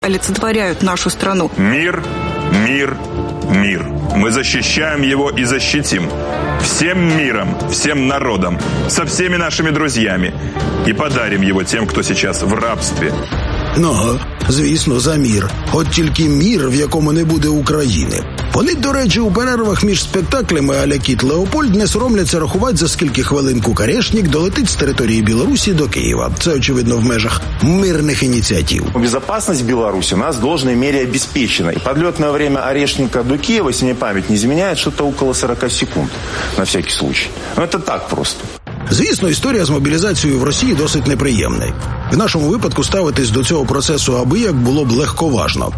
олицетворяют нашу страну. Мир, мир, мир. Мы защищаем его и защитим. Всем миром, всем народом, со всеми нашими друзьями. И подарим его тем, кто сейчас в рабстве. Ну, звісно, за мір. От тільки мір, в якому не буде України. Вони, до речі, у перервах між спектаклями а-ля Кіт Леопольд не соромляться рахувати, за скільки хвилин Кукарешнік долетить з території Білорусі до Києва. Це, очевидно, в межах мирних ініціатив. Безопасность Беларуси у нас в должной мере обеспечена. И подлетное время Орешника до Киева, если мне память не изменяет, что-то около 40 секунд, на всякий случай. Но это так просто. Звісно, історія з мобілізацією в Росії досить неприємна. В нашому випадку ставитись до цього процесу абияк було б легковажно.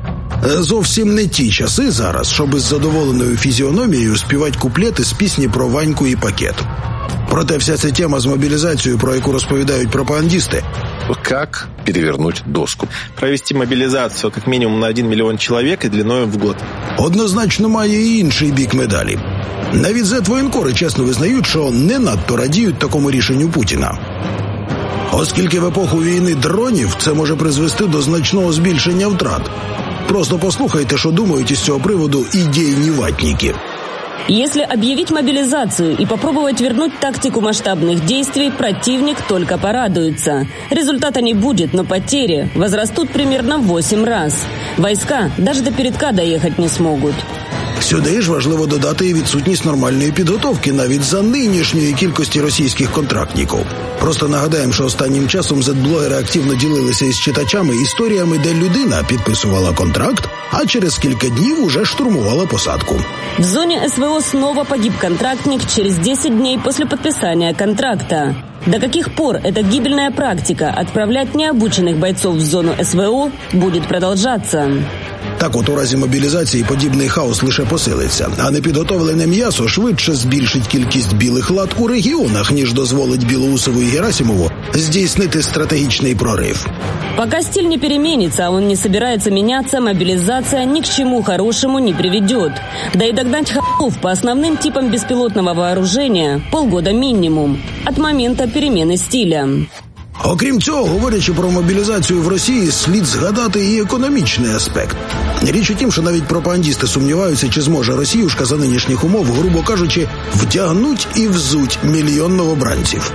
Зовсім не ті часи зараз, щоб із задоволеною фізіономією співати куплети з пісні про Ваньку і пакет. Проте вся ця тема з мобілізацією, про яку розповідають пропагандисти. Как перевернуть доску? Провести мобилизацию как минимум на 1 миллион человек и длиною в год. Однозначно має і інший бік медалі. Навіть зет-воєнкори чесно визнають, що не надто радіють такому рішенню Путіна. Оскільки в епоху війни дронів це може призвести до значного збільшення втрат. Просто послухайте, що думають із цього приводу ідейні ватники. Если объявить мобилизацию и попробовать вернуть тактику масштабных действий, противник только порадуется. Результата не будет, но потери возрастут примерно в 8 раз. Войска даже до передка доехать не смогут. Сюди ж важливо додати і відсутність нормальної підготовки навіть за нинішньої кількості російських контрактників. Просто нагадаємо, що останнім часом зет-блогери активно ділилися із читачами історіями, де людина підписувала контракт, а через кілька днів уже штурмувала посадку. В зоне СВО снова погиб контрактник через 10 дней после подписания контракта. До каких пор эта гибельная практика отправлять необученных бойцов в зону СВО будет продолжаться? Так от у разі мобілізації подібний хаос лише посилиться, а непідготовлене м'ясо швидше збільшить кількість білих лад у регіонах, ніж дозволить Білоусову і Герасимову здійснити стратегічний прорив. Пока стиль не переменится, а он не собирается меняться, мобилизация ни к чему хорошему не приведет. Да и догнать х**ов по основным типам беспилотного вооружения полгода минимум от момента перемены стиля. Окрім цього, говорячи про мобілізацію в Росії, слід згадати і економічний аспект. Річ у тім, що навіть пропагандисти сумніваються, чи зможе Росіюшка за нинішніх умов, грубо кажучи, втягнуть і взуть мільйон новобранців.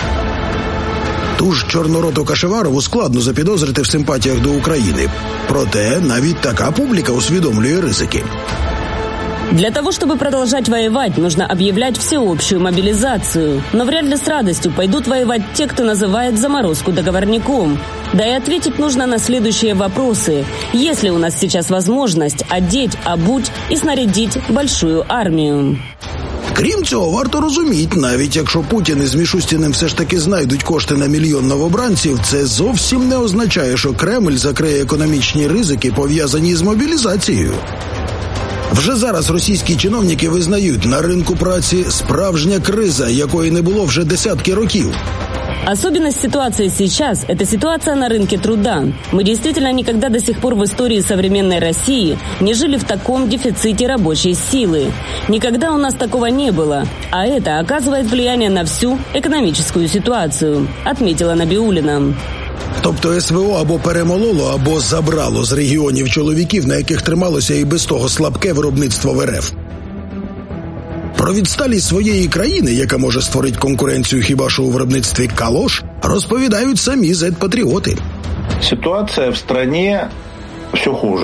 Ту ж Чорнороту Кашеварову складно запідозрити в симпатіях до України. Проте навіть така публіка усвідомлює ризики. Для того, чтобы продолжать воевать, нужно объявлять всеобщую мобилизацию. Но вряд ли с радостью пойдут воевать те, кто называет заморозку договорником. Да и ответить нужно на следующие вопросы. Есть ли у нас сейчас возможность одеть, обуть и снарядить большую армию? Крім цього, варто розуміти, навіть якщо Путін із Мішустіним все ж таки знайдуть кошти на мільйон новобранців, це зовсім не означає, що Кремль закриє економічні ризики, пов'язані з мобілізацією. Вже зараз російські чиновники визнають, на ринку праці справжня криза, якої не було вже десятки років. Особенность ситуации сейчас – это ситуация на рынке труда. Мы действительно никогда до сих пор в истории современной России не жили в таком дефиците рабочей силы. Никогда у нас такого не было. А это оказывает влияние на всю экономическую ситуацию, отметила Набиуллина. Тобто СВО або перемололо, або забрало з регіонів чоловіків, на яких трималося і без того слабке виробництво в РФ. Про відсталість своєї країни, яка може створити конкуренцію хіба що у виробництві калош, розповідають самі зет-патріоти. Ситуация в стране все хуже.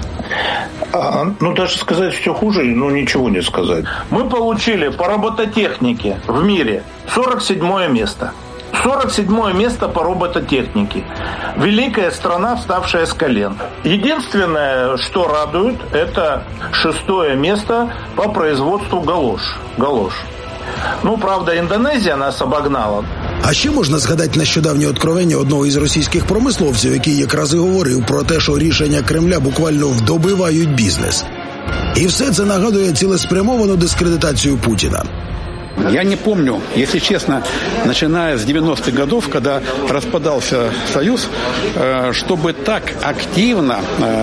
Даже сказать все хуже, ничего не сказать. Мы получили по робототехнике в мире 47-е место. 47-е место по робототехнике. Великая страна, вставшая с колен. Единственное, что радует, это 6-е место по производству галош. Правда, Индонезия нас обогнала. А ще можна згадати нещодавнє откровення одного із російських промисловців, який якраз і говорив про те, що рішення Кремля буквально вдобивають бізнес. І все це нагадує цілеспрямовану дискредитацію Путіна. Я не помню, если честно, начиная с 90-х годов, когда распадался Союз, чтобы так активно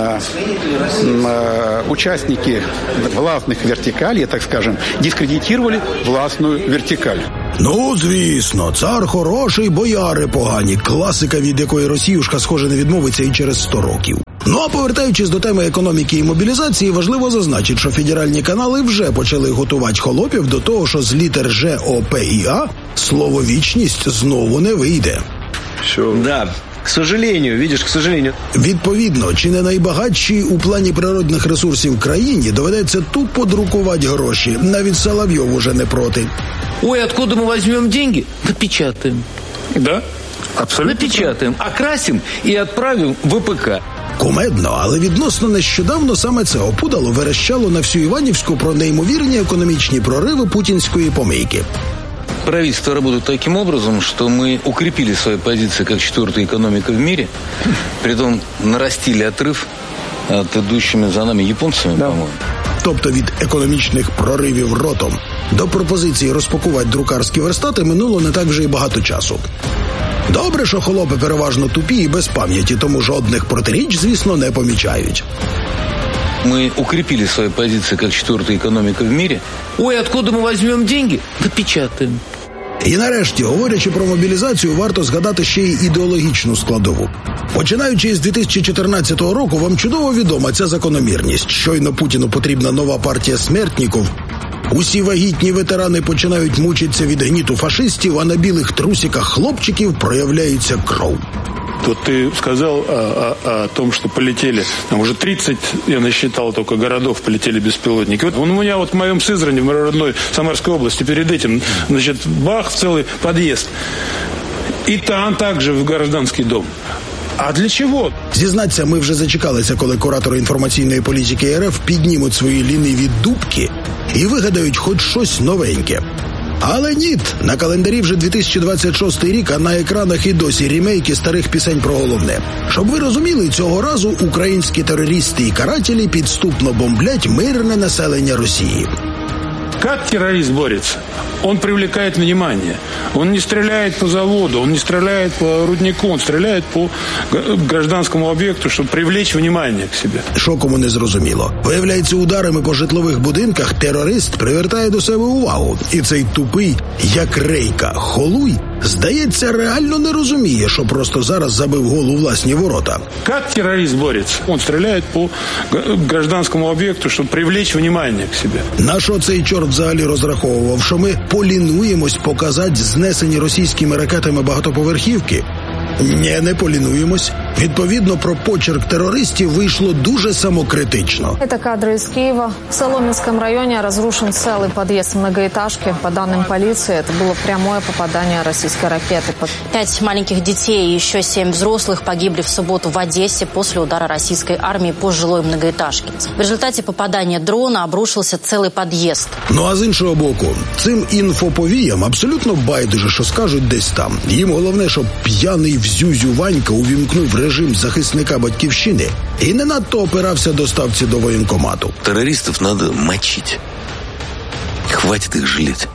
участники властных вертикалей, так скажем, дискредитировали властную вертикаль. Ну, звісно, цар хороший, бояри погані. Класика, від якої Росіюшка, схоже, не відмовиться і через 100 років. Ну, а повертаючись до теми економіки і мобілізації, важливо зазначити, що федеральні канали вже почали готувати холопів до того, що з літер Ж, О, П і А слово «вічність» знову не вийде. Що? Да. К сожалению, видишь, к сожалению. Відповідно, чи не найбагатшій у плані природних ресурсів країні доведеться тупо друкувати гроші. Навіть Соловйов уже не проти. Ой, откуда мы возьмем деньги? Напечатаем. Да, абсолютно. Напечатаем, окрасим и отправим в ВПК. Кумедно, але відносно нещодавно саме це опудало верещало на всю Іванівську про неймовірні економічні прориви путінської помийки. Правительство работает таким образом, что мы укрепили свои позиции как четвертая экономика в мире, притом нарастили отрыв от идущими за нами японцами, да. По-моему. Тобто від економічних проривів ротом до пропозиції розпакувати друкарські верстати минуло не так вже й багато часу. Добре, що холопи переважно тупі і без пам'яті, тому жодних протиріч, звісно, не помічають. Мы укрепили свои позиции как четвертая экономика в мире. Ой, откуда мы возьмем деньги? Напечатаем. І нарешті, говорячи про мобілізацію, варто згадати ще й ідеологічну складову. Починаючи з 2014 року, вам чудово відома ця закономірність. Щойно Путіну потрібна нова партія смертників, усі вагітні ветерани починають мучитися від гніту фашистів, а на білих трусиках хлопчиків проявляється кров. Вот ты сказал о том, что полетели, там уже 30, я насчитал только городов, полетели беспилотники. Вот у меня вот в моем Сызрани, в моей родной Самарской области, перед этим, значит, бах, целый подъезд. И там также в гражданский дом. А для чого? Зізнаться, ми вже зачекалися, коли куратори інформаційної політики РФ піднімуть свої ліниві дубки і вигадають хоч щось новеньке. Але ні, на календарі вже 2026 рік, а на екранах і досі ремейки старих пісень про головне. Щоб ви розуміли, цього разу українські терористи і карателі підступно бомблять мирне населення Росії. Как террорист борется? Он привлекает внимание. Он не стреляет по заводу, он не стреляет по руднику, он стреляет по гражданскому объекту, чтобы привлечь внимание к себе. Що кому не зрозуміло? Виявляється, ударами по житлових будинках терорист привертає до себе увагу. І цей тупий, як рейка, холуй, здається, реально не розуміє, що просто зараз забив гол у власні ворота. Как террорист борется? Он стреляет по гражданскому объекту, чтобы привлечь внимание к себе. На що цей чорт взагалі розраховував, що ми полінуємось показати знесені російськими ракетами багатоповерхівки? Ні, не полінуємось. Відповідно, про почерк терористів вийшло дуже самокритично. Это кадры из Киева. В Соломенском районе разрушен целый подъезд многоэтажки. По данным полиции, это было прямое попадание российской ракеты. 5 маленьких детей и еще 7 взрослых погибли в субботу в Одессе после удара российской армии по жилой многоэтажке. В результате попадания дрона обрушился целый подъезд. Ну а з іншого боку, цим інфоповіям абсолютно байдуже, що скажуть десь там. Їм головне, щоб п'яний взюзю Ванька увімкнув режим захисника батьківщини і не надто опирався доставці до воєнкомату. Террористов надо мочить. Хватит их жалеть.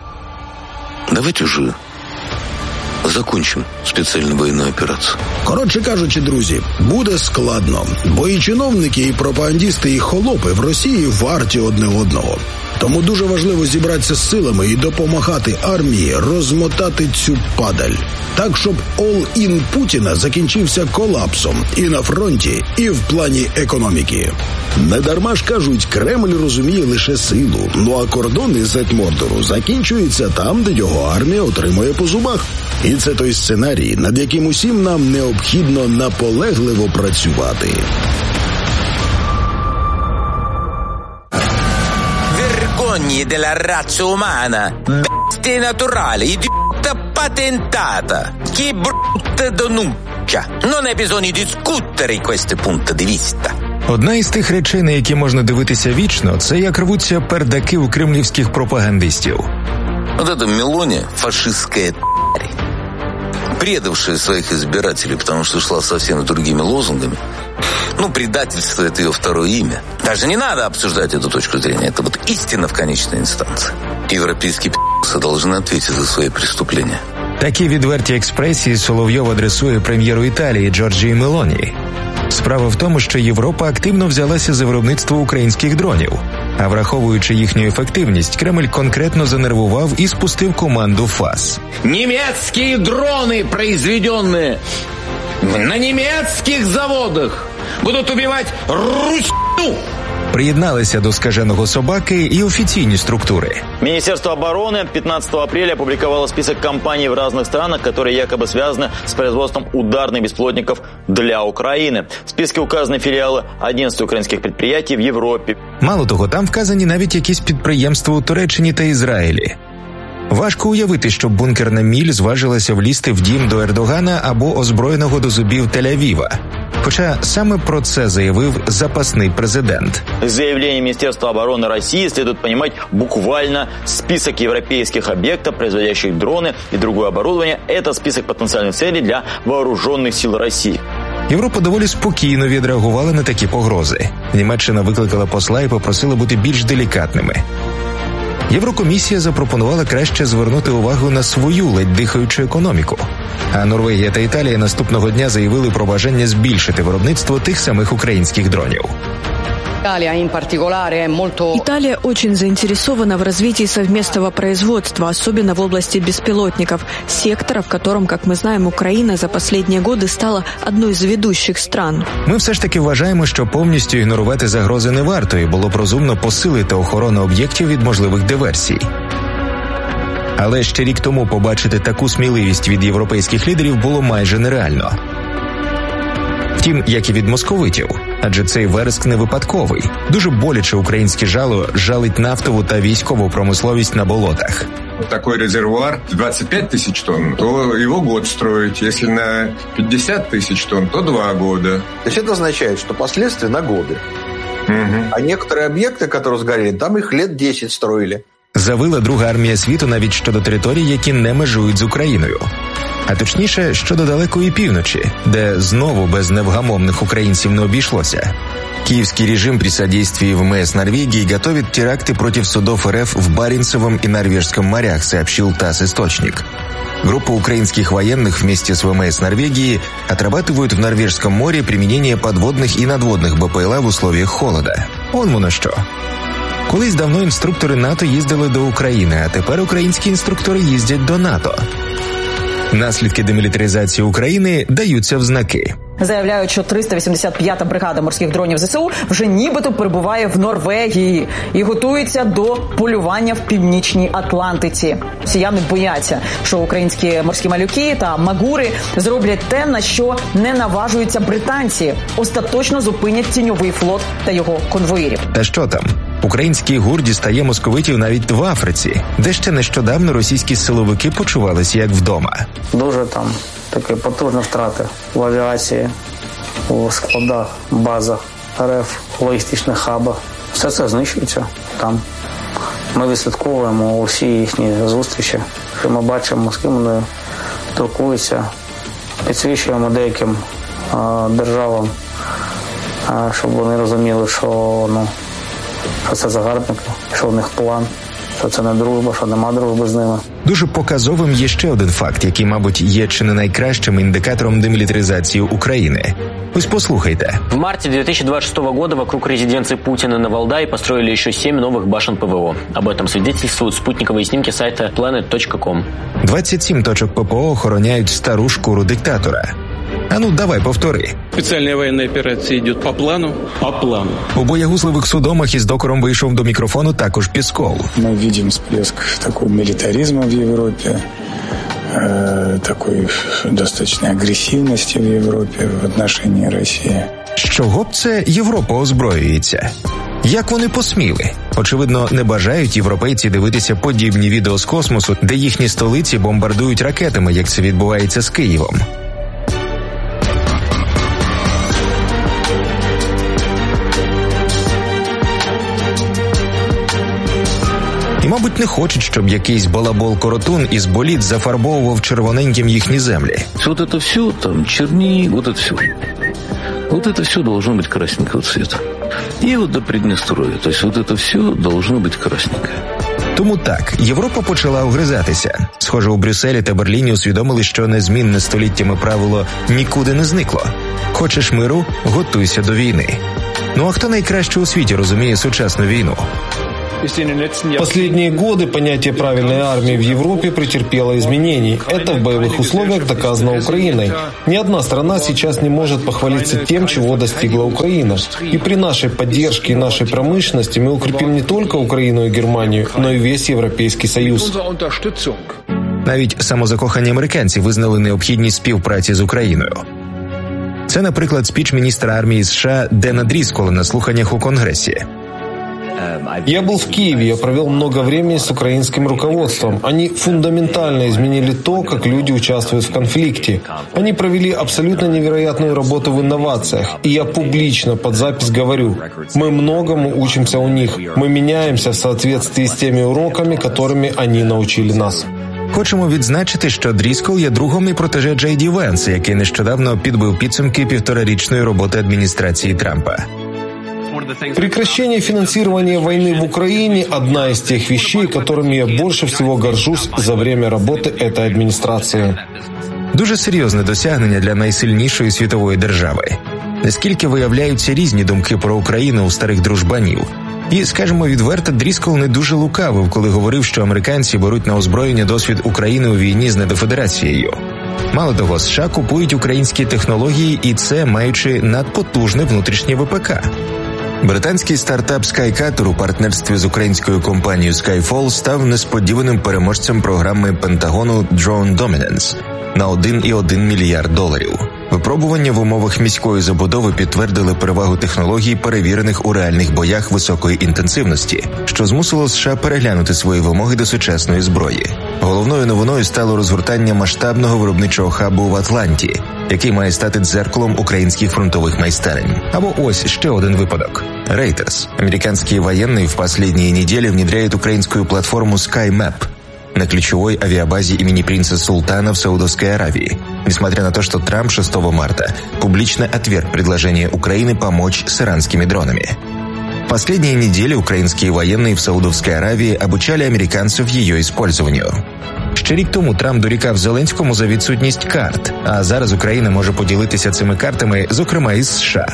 Давайте уже закончим спеціальну воєнну операцію. Коротше кажучи, друзі, буде складно, бо і чиновники, і пропагандісти, і холопи в Росії варті одне одного. Тому дуже важливо зібратися з силами і допомагати армії розмотати цю падаль. Так, щоб all-in Путіна закінчився колапсом і на фронті, і в плані економіки. Недарма ж кажуть, Кремль розуміє лише силу, ну а кордони Зетмордору закінчуються там, де його армія отримує по зубах. І це той сценарій, над яким усім нам необхідно наполегливо працювати. Della razza umana, bestia naturale, idiota patentata, che brutta denuncia. Non hai bisogno di discutere questi punti di vista. Одна із тих речей, на які можна дивитися вічно, це як рвуться пердаки у кремлівських пропагандистів. Вот это Мелони, фашистская тварь, предавшая своих избирателей, потому что шла совсем с другими лозунгами. Ну, предательство – это ее второе имя. Даже не надо обсуждать эту точку зрения. Это вот истина в конечной инстанции. Европейские пи***сы должны ответить за свои преступления. Такі відверті експресії Соловйов адресує прем'єру Італії Джорджії Мелоні. Справа в тому, що Європа активно взялася за виробництво українських дронів. А враховуючи їхню ефективність, Кремль конкретно занервував і спустив команду ФАС. Німецькі дрони, произведені на німецьких заводах, будуть убивати Русню. Приєдналися до скаженого собаки і офіційні структури. Министерство обороны 15 апреля опубликовало список компаний в разных странах, которые якобы связаны с производством ударных беспилотников для Украины. В списке указаны филиалы 11 украинских предприятий в Європі. Мало того, там вказані навіть якісь підприємства у Туреччині та Ізраїлі. Важко уявити, щоб бункерна Міль зважилася влізти в дім до Ердогана або озброєного до зубів Тель-Авіва. Хоча саме про це заявив запасний президент. Заявление Министерства обороны России следует понимать буквально список европейских объектов, производящих дроны и другое оборудование. Это список потенциальных целей для вооруженных сил России. Європа доволі спокійно відреагувала на такі погрози. Німеччина викликала посла і попросила бути більш делікатними. Єврокомісія запропонувала краще звернути увагу на свою ледь дихаючу економіку. А Норвегія та Італія наступного дня заявили про бажання збільшити виробництво тих самих українських дронів. Италия очень заинтересована в развитии совместного производства, особенно в области беспилотников, сектора, в котором, как мы знаем, Украина за последние годы стала одной из ведущих стран. Ми все ж таки вважаємо, що повністю ігнорувати загрози не варто, і було б розумно посилити охорону об'єктів від можливих диверсій. Але ще рік тому побачити таку сміливість від європейських лідерів було майже нереально. Втім, як і від московитів, адже цей вереск не випадковий. Дуже боляче українське жало жалить нафтову та військову промисловість на болотах. Такой резервуар 25 тысяч тонн, то его год строить. Если на 50 тысяч тонн, то 2 года. То есть это означает, что последствия на годы. Угу. А некоторые объекты, которые сгорели, там их лет 10 строили. Завила Друга армія світу навіть щодо територій, які не межують з Україною. А точніше, щодо далекої півночі, де знову без невгамовних українців не обійшлося. Киевский режим при содействии ВМС Норвегии готовит теракты против судов РФ в Баренцевом и Норвежском морях, сообщил ТАСС-источник. Группа украинских военных вместе с ВМС Норвегии отрабатывают в Норвежском море применение подводных и надводных БПЛА в условиях холода. Он воно що. Колись давно інструктори НАТО їздили до України, а тепер українські інструктори їздять до НАТО. Наслідки демілітаризації України даються в знаки. Заявляють, що 385-та бригада морських дронів ЗСУ вже нібито перебуває в Норвегії і готується до полювання в Північній Атлантиці. Росіяни бояться, що українські морські малюки та магури зроблять те, на що не наважуються британці. Остаточно зупинять тіньовий флот та його конвоїрів. Та що там? Український ГУР дістає московитів навіть в Африці, де ще нещодавно російські силовики почувалися як вдома. Дуже там такі потужні втрати в авіації, у складах, базах РФ, логістичних хабах. Все це знищується там. Ми відслідковуємо усі їхні зустрічі, що ми бачимо, з ким вони спілкуються, підсвічуємо деяким державам, щоб вони розуміли, що це загарбники, що в них план, що це не дружба, що нема дружби з ними. Дуже показовим є ще один факт, який, мабуть, є чи не найкращим індикатором демілітаризації України. Ось послухайте. В марте 2026 года вокруг резиденции Путина на Валдае построили еще 7 новых башен ПВО. Об этом свидетельствуют спутниковые снимки сайта planet.com. 27 точок ППО охороняють стару шкуру диктатора. А ну, давай, повтори. Специальная военная операция идет по плану. По плану. У боягузливих судомах із докором вийшов до мікрофону також Пісков. Мы видим всплеск такого милитаризма в Европе, такой достаточной агрессивности в Европе в отношении России. З чого б це Європа озброюється? Як вони посміли? Очевидно, не бажають європейці дивитися подібні відео з космосу, де їхні столиці бомбардують ракетами, як це відбувається з Києвом. І, мабуть, не хочуть, щоб якийсь балабол-коротун із боліт зафарбовував червоненьким їхні землі. Вот это все, там, Чернигов, вот это все. Вот это все должно быть красненького цвета. И вот до Приднестровья. То есть вот это все должно быть красненькое. Тому так, Європа почала огризатися. Схоже, у Брюсселі та Берліні усвідомили, що незмінне століттями правило нікуди не зникло. Хочеш миру – готуйся до війни. Ну а хто найкраще у світі розуміє сучасну війну? Последние годы понятие правильной армии в Европе претерпело изменений. Это в боевых условиях доказано Украиной. Ни одна страна сейчас не может похвалиться тем, чего достигла Украина. И при нашей поддержке и нашей промышленности мы укрепим не только Украину и Германию, но и весь Европейский Союз. Навіть самозакохані американці визнали необхідність співпраці з Україною. Це, наприклад, спіч міністра армії США Дена Дріскола на слуханнях у Конгресі. Я был в Киеве, я провел много времени с украинским руководством. Они фундаментально изменили то, как люди участвуют в конфликте. Они провели абсолютно невероятную работу в инновациях. И я публично под запись говорю, мы многому учимся у них. Мы меняемся в соответствии с теми уроками, которыми они научили нас. Хочемо відзначити, що Дріскол є другом і протеже Джей Ді Венса, який нещодавно підбив підсумки півторарічної роботи адміністрації Трампа. Прекращение финансирования войны в Украине – одна из тех вещей, которыми я больше всего горжусь за время работы этой администрации. Дуже серйозне досягнення для найсильнішої світової держави. Наскільки виявляються різні думки про Україну у старих дружбанів. І, скажімо відверто, Дріскол не дуже лукавив, коли говорив, що американці беруть на озброєння досвід України у війні з недофедерацією. Мало того, США купують українські технології, і це маючи надпотужне внутрішнє ВПК. Британський стартап SkyCatter у партнерстві з українською компанією Skyfall став несподіваним переможцем програми Пентагону Drone Dominance на $1,1 мільярд. Випробування в умовах міської забудови підтвердили перевагу технологій, перевірених у реальних боях високої інтенсивності, що змусило США переглянути свої вимоги до сучасної зброї. Головною новиною стало розгортання масштабного виробничого хабу в Атланті, який має стати дзеркалом українських фронтових майстерень. Або ось ще один випадок. Reuters. Американские военные в последние недели внедряют украинскую платформу SkyMap на ключевой авиабазе имени принца Султана в Саудовской Аравии, несмотря на то, что Трамп 6 марта публично отверг предложение Украины помочь с иранскими дронами. В последние недели украинские военные в Саудовской Аравии обучали американцев ее использованию. Ще рік тому Трамп дорікав Зеленському за відсутність карт, а зараз Україна може поділитися цими картами, зокрема із США.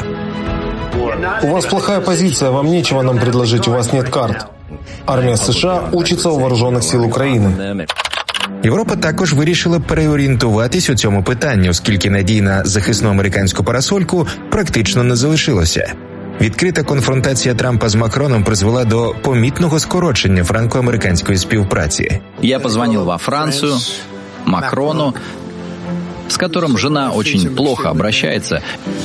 У вас плохая позиция, вам нечего нам предложить, у вас нет карт. Армія США учиться у вооружених сил України. Європа також вирішила переорієнтуватись у цьому питанні, оскільки надій на захисну американську парасольку практично не залишилося. Відкрита конфронтація Трампа з Макроном призвела до помітного скорочення франко-американської співпраці. Я позвонил во Францию Макрону, с которым жена очень плохо обращается.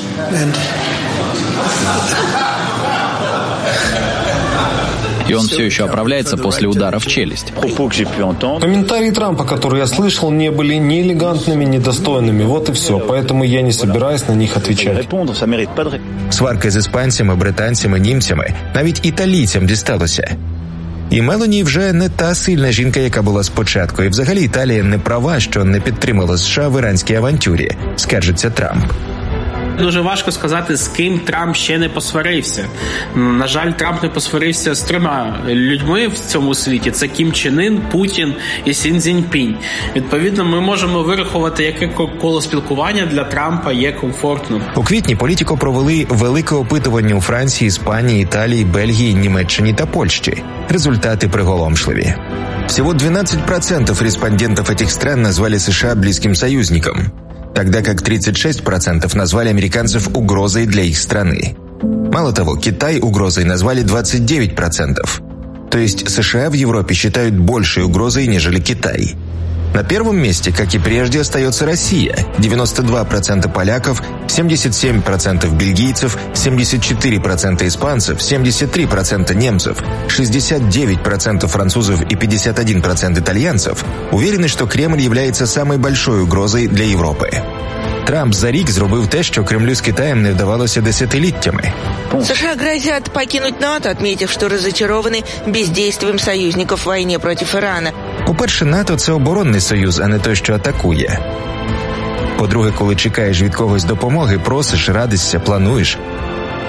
И он все еще оправляется после удара в челюсть. Комментарии Трампа, которые я слышал, не были ни элегантными, ни достойными. Вот и все. Поэтому я не собираюсь на них отвечать. Сварки з іспанцями, британцями, німцями, навіть італійцям дісталося. І Мелані вже не та сильна жінка, яка була спочатку. І взагалі Італія не права, що не підтримала США в іранській авантюрі, скаржиться Трамп. Дуже важко сказати, з ким Трамп ще не посварився. На жаль, Трамп не посварився з 3 людьми в цьому світі. Це Кім Чен Ін, Путін і Сі Цзіньпінь. Відповідно, ми можемо вирахувати, яке коло спілкування для Трампа є комфортним. У квітні Політіко провели велике опитування у Франції, Іспанії, Італії, Бельгії, Німеччині та Польщі. Результати приголомшливі. Всего 12% респондентов этих стран назвали США близким союзником, тогда как 36% назвали американцев угрозой для их страны. Мало того, Китай угрозой назвали 29%. То есть США в Европе считают большей угрозой, нежели Китай. На первом месте, как и прежде, остается Россия. 92% поляков, 77% бельгийцев, 74% испанцев, 73% немцев, 69% французов и 51% итальянцев уверены, что Кремль является самой большой угрозой для Європи. Трамп за рік зробив те, що Кремлю з Китаєм не вдавалося десятиліттями. США грозят покинуть НАТО, отметив, что разочарованы бездействием союзников в войне против Ирана. По-перше, НАТО – це оборонний союз, а не той, що атакує. По-друге, коли чекаєш від когось допомоги, просиш, радишся, плануєш.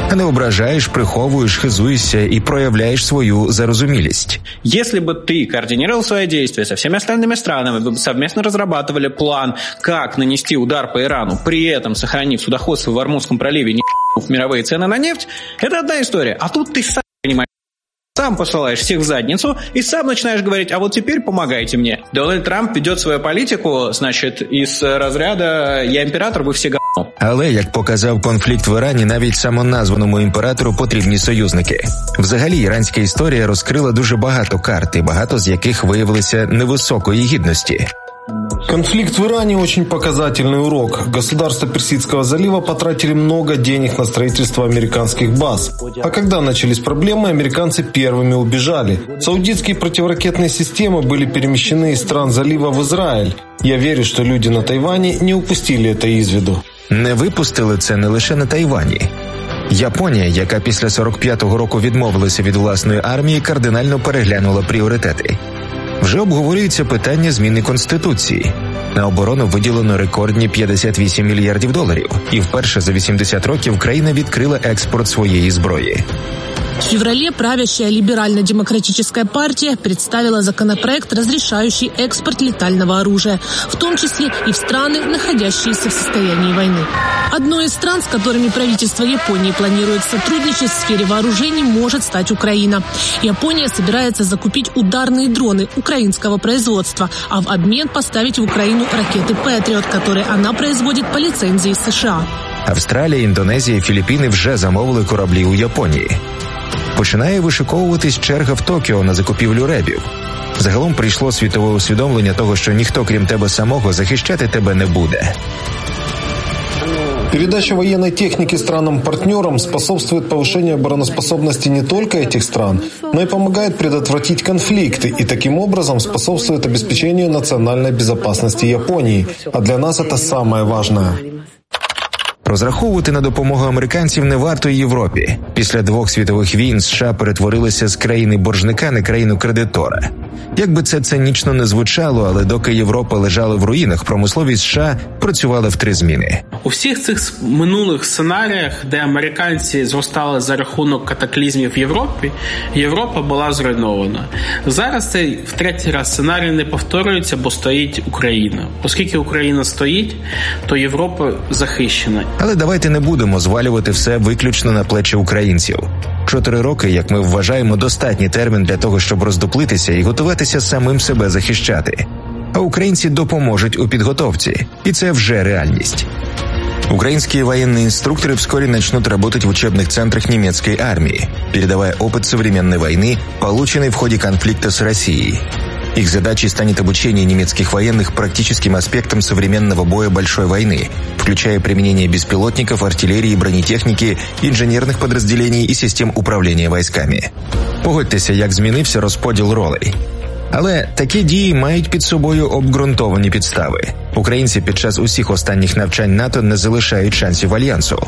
а не ображаєш, приховуєш, хизуєшся і проявляєш свою зарозумілість. Если бы ты координировал свои действия со всеми остальными странами, вы бы совместно разрабатывали план, как нанести удар по Ирану, при этом сохранив судоходство в Ормузском проливе, не в мировые цены на нефть, это одна история. А тут ты сам понимаешь, сам посылаешь всех в задницу и сам начинаешь говорить, а вот теперь помогайте мне. Дональд Трамп ведет свою политику, значит, из разряда «я император, ви всі говно». Але, як показав конфлікт в Ірані, навіть самоназваному імператору потрібні союзники. Взагалі, іранська історія розкрила дуже багато карт, і багато з яких виявилися невисокої гідності. Конфликт в Иране очень показательный урок. Государства Персидского залива потратили много денег на строительство американских баз. А когда начались проблемы, американцы первыми убежали. Саудитские противоракетные системы были перемещены из стран залива в Израиль. Я верю, что люди на Тайване не упустили это из виду. Не випустили це не лише на Тайвані. Японія, яка після 45-го року відмовилася від власної армії, кардинально переглянула пріоритети. Вже обговорюється питання зміни Конституції. На оборону виділено рекордні $58 мільярдів. І вперше за 80 років країна відкрила експорт своєї зброї. В феврале правящая либерально-демократическая партия представила законопроект, разрешающий экспорт летального оружия, в том числе и в страны, находящиеся в состоянии войны. Одной из стран, с которыми правительство Японии планирует сотрудничать в сфере вооружений, может стать Украина. Япония собирается закупить ударные дроны украинского производства, а в обмен поставить в Украину ракеты «Патриот», которые она производит по лицензии США. Австралія, Індонезія, Філіппіни вже замовили кораблі у Японії. Починає вишиковуватись черга в Токіо на закупівлю ребів. Загалом прийшло світове усвідомлення того, що ніхто, крім тебе самого, захищати тебе не буде. Передача военной техники странам-партнерам способствует повышению обороноспособности не только этих стран, но и помогает предотвратить конфликты и таким образом способствует обеспечению национальной безопасности Японии. А для нас это самое важное. Розраховувати на допомогу американців не варто й Європі. Після 2 світових війн США перетворилися з країни-боржника на країну-кредитора. Як би це цинічно не звучало, але доки Європа лежала в руїнах, промисловість США працювала в 3 зміни. У всіх цих минулих сценаріях, де американці зростали за рахунок катаклізмів в Європі, Європа була зруйнована. Зараз цей в 3-й раз сценарій не повторюється, бо стоїть Україна. Оскільки Україна стоїть, то Європа захищена. Але давайте не будемо звалювати все виключно на плечі українців. 4 роки, як ми вважаємо, достатній термін для того, щоб роздуплитися і готуватися самим себе захищати. А українці допоможуть у підготовці. І це вже реальность. Украинские военные инструкторы вскоре начнут работать в учебных центрах немецкой армии, передавая опыт современной войны, полученный в ходе конфликта с Россией. Их задачей станет обучение немецких военных практическим аспектам современного боя большой войны, включая применение беспилотников, артиллерии, бронетехники, інженерних подразделений і систем управління військами. Погодьтеся, як змінився розподіл ролей. Але такі дії мають під собою обґрунтовані підстави. Українці під час усіх останніх навчань НАТО не залишають шансів Альянсу.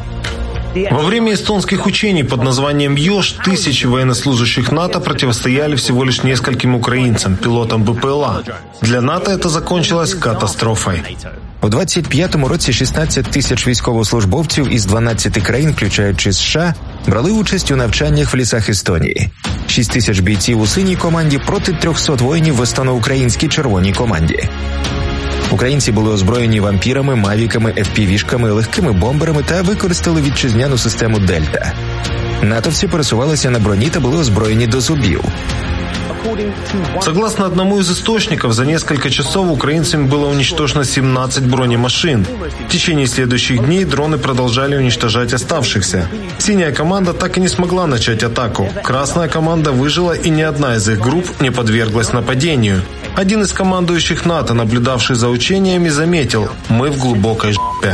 Во время эстонских учений под названием «Ёж» тысячи военнослужащих НАТО противостояли всего лишь нескольким украинцам, пилотам БПЛА. Для НАТО это закончилось катастрофой. У 25-му році 16 тисяч військовослужбовців із 12 країн, включаючи США, брали участь у навчаннях в лісах Естонії. 6 тисяч бійців у синій команді проти 300 воїнів в естоно-українській червоній команді. Українці були озброєні вампірами, мавіками, FPV-шками, легкими бомберами та використали вітчизняну систему «Дельта». натовці пересувалися на броні та були озброєні до зубів. Согласно одному из источников, за несколько часов украинцами было уничтожено 17 бронемашин. В течение следующих дней дроны продолжали уничтожать оставшихся. Синяя команда так и не смогла начать атаку. Красная команда выжила, и ни одна из их групп не подверглась нападению. Один из командующих НАТО, наблюдавший за учениями, заметил: «Мы в глубокой жопе».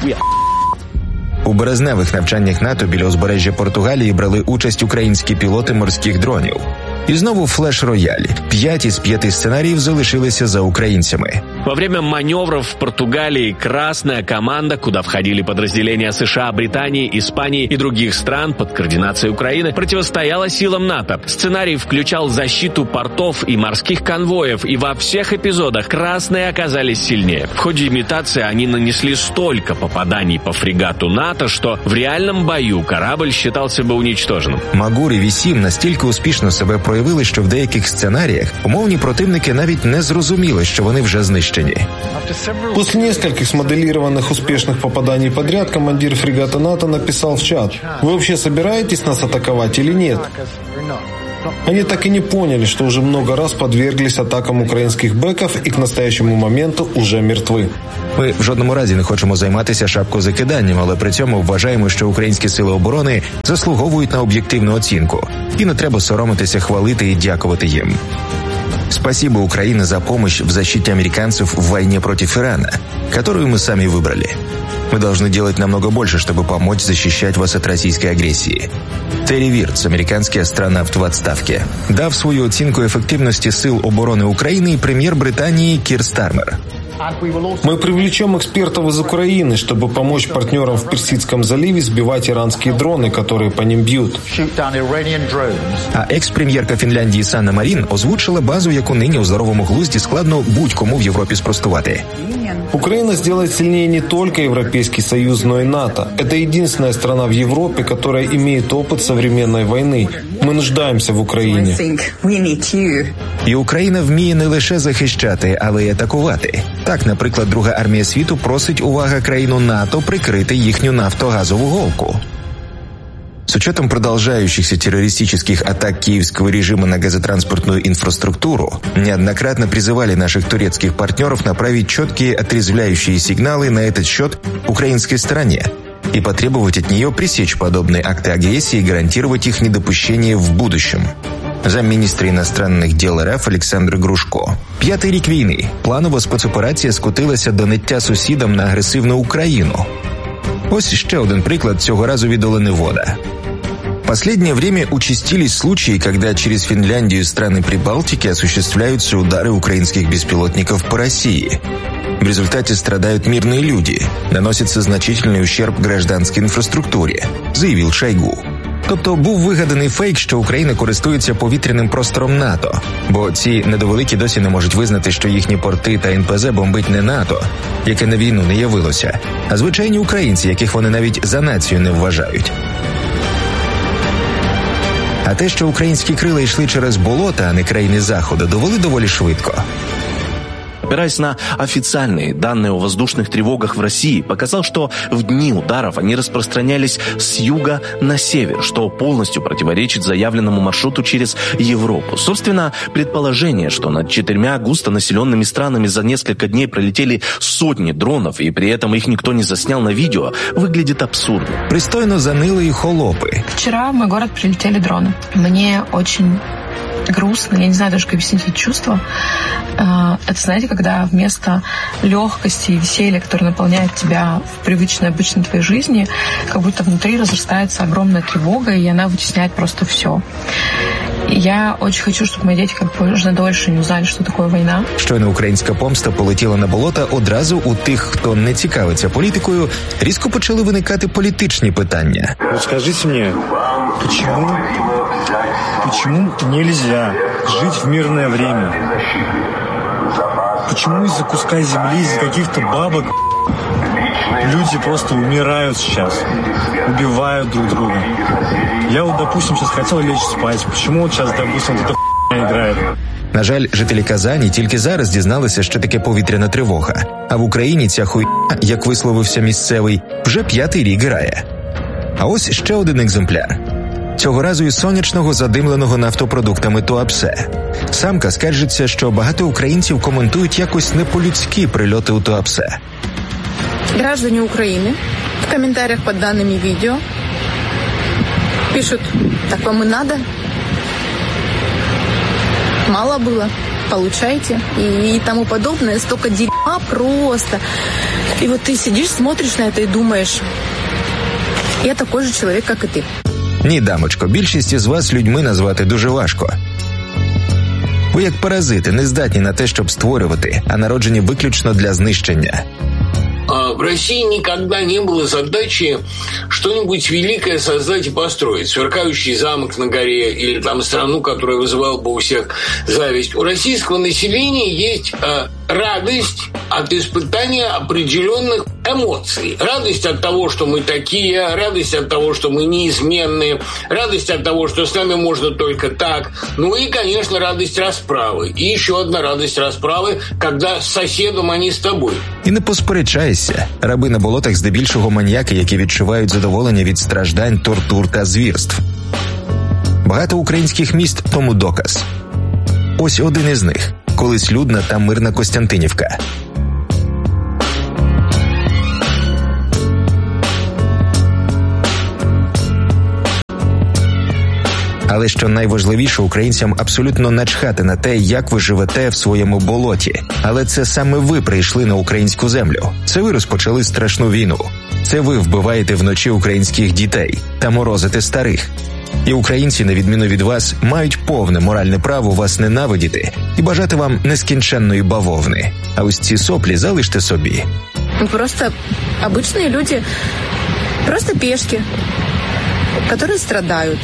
У березневих навчаннях НАТО біля узбережжя Португалії брали участь українські пілоти морських дронів. І знову флеш-рояль. 5 із 5 сценаріїв залишилися за українцями. Во время маневров в Португалии красная команда, куда входили подразделения США, Британии, Испании и других стран под координацией Украины, противостояла силам НАТО. Сценарий включал защиту портов и морских конвоев, и во всех эпизодах красные оказались сильнее. В ходе имитации они нанесли столько попаданий по фрегату НАТО, что в реальном бою корабль считался бы уничтоженным. Магур і Вісім настільки успішно себе проявили, що в деяких сценаріях умовні противники навіть не зрозуміли, що вони вже знищені. После нескольких смоделированных успешных попаданий подряд командир фрегата НАТО написал в чат: «Вы вообще собираетесь нас атаковать или нет?» Они так и не поняли, что уже много раз подверглись атакам українських беків і к настоящему моменту уже мертві. Ми в жодному разі не хочемо займатися шапкозакиданням, але при цьому вважаємо, що українські сили оборони заслуговують на об'єктивну оцінку. І не треба соромитися хвалити і дякувати їм. Спасибо Украине за помощь в защите американцев в войне против Ирана, которую мы сами выбрали. Мы должны делать намного больше, чтобы помочь защищать вас от российской агрессии. Террі Вірц, американський астронавт в відставці, дав свою оцінку ефективності сил оборони України і прем'єр Британії Кір Стармер. Мы привлечем экспертов из Украины, чтобы помочь партнерам в Персидском заливе сбивать иранские дроны, которые по ним бьют. А екс-прем'єрка Фінляндії Санна Марін озвучила базу, яку нині у здоровому глузді складно будь-кому в Європі спростувати. Украина сделает сильнее не только Европейский Союз, но и НАТО. Это единственная страна в Европе, которая имеет опыт современной войны. Мы нуждаемся в Украине. І Україна вміє не лише захищати, але й атакувати. Так, наприклад, Друга армія світу просить, увага, країну НАТО прикрити їхню нафтогазову голку. С учетом продолжающихся террористических атак киевского режима на газотранспортную инфраструктуру, неоднократно призывали наших турецких партнеров направить четкие отрезвляющие сигналы на этот счет украинской стороне и потребовать от нее пресечь подобные акты агрессии и гарантировать их недопущение в будущем. Замміністра іностранних діл РФ Олександр Грушко. 5-й рік війни. Планова спецоперація скотилася до ниття сусідам на агресивну Україну. Ось ще один приклад, цього разу від Оленевода. В последнее время участились случаи, когда через Финляндию и страны Прибалтики осуществляются удары украинских беспилотников по России. В результате страдают мирные люди, наносится значительный ущерб гражданской инфраструктуре, заявил Шойгу. Тобто був вигаданий фейк, що Україна користується повітряним простором НАТО, бо ці недовеликі досі не можуть визнати, що їхні порти та НПЗ бомбить не НАТО, яке на війну не явилося, а звичайні українці, яких вони навіть за націю не вважають. А те, що українські крила йшли через болота, а не країни Заходу, довели доволі швидко. Опираясь на официальные данные о воздушных тревогах в России, показал, что в дни ударов они распространялись с юга на север, что полностью противоречит заявленному маршруту через Европу. Собственно, предположение, что над 4 густонаселенными странами за несколько дней пролетели сотни дронов, и при этом их никто не заснял на видео, выглядит абсурдно. Пристойно заныло и холопы. Вчера в мой город прилетели дроны. Мне очень грустно, я не знаю даже, как объяснить это чувство. Это, знаете, когда вместо легкости и веселья, которое наполняет тебя в привычной, обычной твоей жизни, как будто внутри разрастается огромная тревога, и она вытесняет просто все. Я очень хочу, щоб мої діти як можна дольше не узнали, що таке війна. Щойно українська помста полетіла на болота, одразу у тих, хто не цікавиться політикою, різко почали виникати політичні питання. Вот скажите мне, почему нельзя жить в мирное время? Почему из-за куска земли, из-за каких-то бабок люди просто умирают сейчас, убивают друг друга? Я вот, допустим, сейчас хотел лечь спать. Почему вот сейчас, допустим, эта хуйня играет? На жаль, жителі Казані тільки зараз дізналися, що таке повітряна тривога. А в Україні ця хуйня, як висловився місцевий, вже 5-й рік грає. А ось ще один екземпляр. Цього разу із сонячного, задимленого нафтопродуктами Туапсе. Самка скаржиться, що багато українців коментують якось не по-людськи прильоти у Туапсе. Граждане Украины в комментариях под данными видео пишут: так вам и надо? Мало было? Получайте. И тому подобное. Столько дерьма просто. И вот ты сидишь, смотришь на это и думаешь: я такой же человек, как и ты. Ні, дамочко, більшість із вас людьми назвати дуже важко. бо як паразити не здатні на те, щоб створювати, а народжені виключно для знищення. В России никогда не было задачи что-нибудь великое создать и построить. Сверкающий замок на горе или там страну, которая вызывала бы у всех зависть. У российского населения есть радость от испытания определенных эмоций. Радость от того, что мы такие, радость от того, что мы неизменные, радость от того, что с нами можно только так. Ну и, конечно, радость расправы. И еще одна радость расправы, когда с соседом, а не с тобой. І не посперечайся. Раби на болотах здебільшого маніяки, які відчувають задоволення від страждань, тортур та звірств. Багато українських міст тому доказ. Ось один із них. Колись людна та мирна Костянтинівка. Але що найважливіше, українцям абсолютно начхати на те, як ви живете в своєму болоті. Але це саме ви прийшли на українську землю. Це ви розпочали страшну війну. Це ви вбиваєте вночі українських дітей та морозите старих. І українці, на відміну від вас, мають повне моральне право вас ненавидіти і бажати вам нескінченної бавовни. А ось ці соплі залиште собі. Просто обычные люди, просто пешки, которые страдают.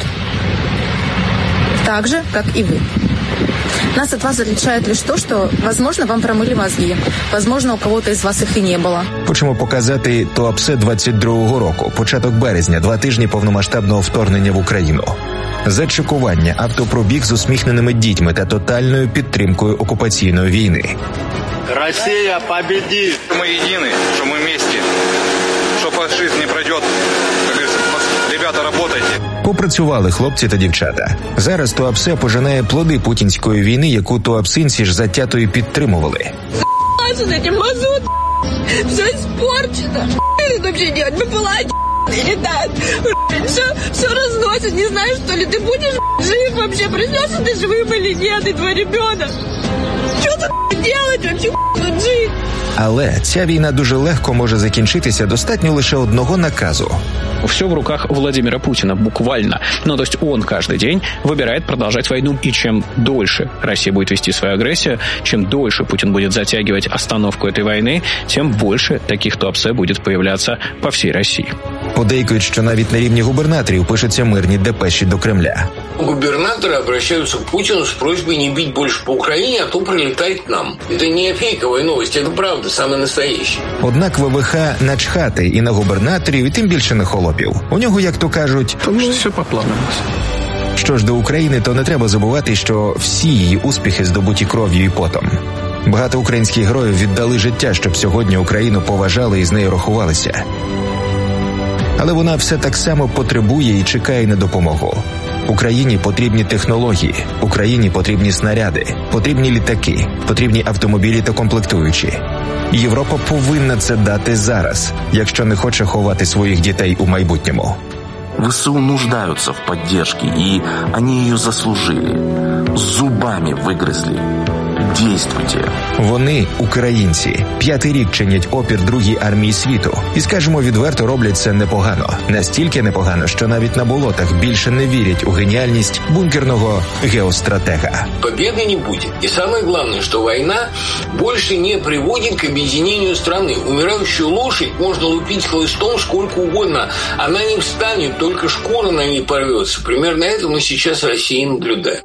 Так же, как и вы. Нас от вас отличает лишь то, что, возможно, вам промыли мозги. Возможно, у кого-то из вас их и не было. Хочемо показати Туапсе 22-го року, початок березня, 2 тижні повномасштабного вторгнення в Україну. Зачекування, автопробіг з усміхненими дітьми та тотальною підтримкою окупаційної війни. Росія победить! Ми єдині, що ми вместе, що фашизм не пройде. Ребята, работайте. Попрацювали хлопці та дівчата. Зараз Туапсе пожинає плоди путінської війни, яку туапсинці ж затято і підтримували. С этим мазут, все испорчено. Что вообще делать? Мы пылать или так? Все разносит, не знаю, что ли. Ты будешь жив вообще? Проснешься ты живым или нет? И твой ребенок? Что тут делать вообще? Тут жить? Але ця війна дуже легко може закінчитися, достатньо лише одного наказу. Все в руках Владимира Путина, буквально. Ну, то есть он каждый день выбирает продолжать войну. И чем дольше Россия будет вести свою агрессию, чем дольше Путин будет затягивать остановку этой войны, тем больше таких Туапсе будет появляться по всей России. Подейкують, що навіть на рівні губернаторів пишуться мирні депеші до Кремля. Губернаторы обращаются к Путину с просьбой не бить больше по Украине, а то прилетает к нам. Это не фейковая новость, это правда, самая настоящая. Однак ВВХ начхати і на губернаторів, і тим більше на холопів. У нього, як то кажуть, все по плану. Що ж до України, то не треба забувати, що всі її успіхи здобуті кров'ю і потом. Багато українських героїв віддали життя, щоб сьогодні Україну поважали і з нею рахувалися. Але вона все так само потребує і чекає на допомогу. Україні потрібні технології, Україні потрібні снаряди, потрібні літаки, потрібні автомобілі та комплектуючі. Європа повинна це дати зараз, якщо не хоче ховати своїх дітей у майбутньому. ВСУ нуждаются в поддержке, и они ее заслужили. Зубами выгрызли. Действуйте. Вони, українці, 5-й рік чинять опір Другій армії світу. І, скажімо відверто, роблять це непогано. Настільки непогано, що навіть на болотах більше не вірять у геніальність бункерного геостратега. Победы не будет. И самое главное, что война больше не приводит к объединению страны. Умирающую лошадь можно лупить хлыстом сколько угодно. Она не встанет, только шкура на ней порвется. Примерно это мы сейчас в России наблюдаем.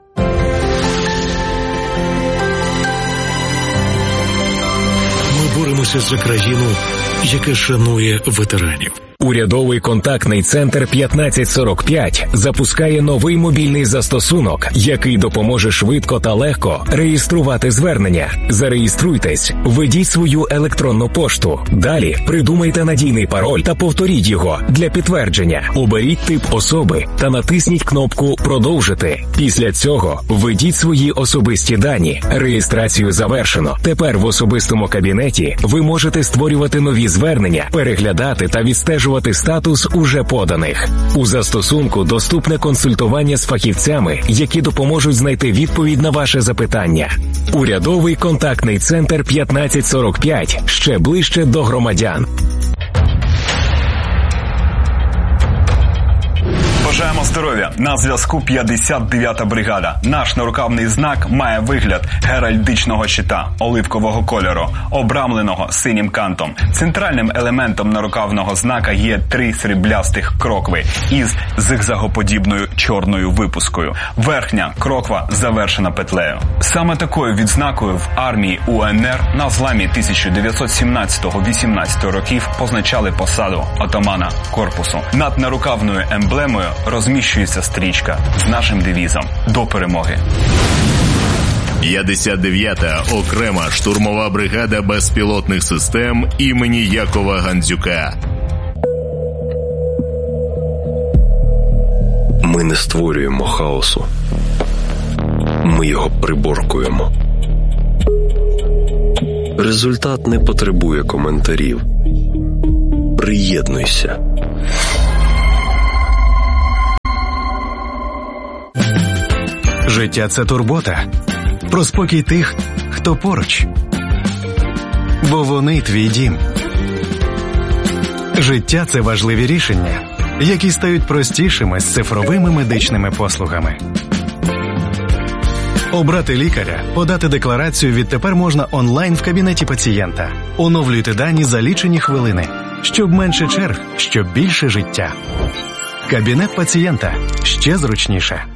Боремося за країну, яка шанує ветеранів. Урядовий контактний центр 1545 запускає новий мобільний застосунок, який допоможе швидко та легко реєструвати звернення. Зареєструйтесь, введіть свою електронну пошту. Далі придумайте надійний пароль та повторіть його для підтвердження. Оберіть тип особи та натисніть кнопку «Продовжити». Після цього введіть свої особисті дані. Реєстрацію завершено. Тепер в особистому кабінеті ви можете створювати нові звернення, переглядати та відстежувати статус уже поданих. У застосунку доступне консультування з фахівцями, які допоможуть знайти відповідь на ваше запитання. Урядовий контактний центр 1545 ще ближче до громадян. Бажаємо здоров'я! На зв'язку 59-та бригада. Наш нарукавний знак має вигляд геральдичного щита оливкового кольору, обрамленого синім кантом. Центральним елементом нарукавного знака є 3 сріблястих крокви із зигзагоподібною чорною випускою. Верхня кроква завершена петлею. Саме такою відзнакою в армії УНР на зламі 1917-18 років позначали посаду отамана корпусу. Над нарукавною емблемою розміщується стрічка з нашим девізом «До перемоги». 59-та окрема штурмова бригада безпілотних систем імені Якова Гандзюка. Ми не створюємо хаосу. Ми його приборкуємо. Результат не потребує коментарів. Приєднуйся. Життя – це турбота. Про спокій тих, хто поруч. Бо вони твій дім. Життя – це важливі рішення, які стають простішими з цифровими медичними послугами. Обрати лікаря, подати декларацію відтепер можна онлайн в кабінеті пацієнта. Оновлюйте дані за лічені хвилини. Щоб менше черг, щоб більше життя. Кабінет пацієнта. Ще зручніше.